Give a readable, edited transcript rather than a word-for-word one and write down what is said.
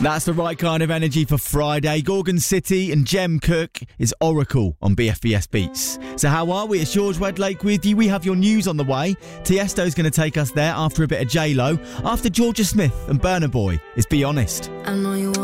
That's the right kind of energy for Friday. Gorgon City and Jem Cook is Oracle on BFBS Beats. So how are we? It's George Wedlake with you. We have your news on the way. Tiesto's going to take us there after a bit of J-Lo. After Georgia Smith and Burna Boy is Be Honest. I know you